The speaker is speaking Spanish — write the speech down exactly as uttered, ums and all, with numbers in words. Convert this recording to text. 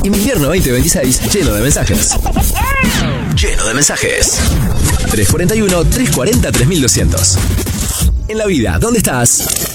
Invierno veinte veintiséis, lleno de mensajes. Lleno de mensajes. tres cuarenta y uno, tres cuarenta, tres mil doscientos. En la vida, ¿dónde estás?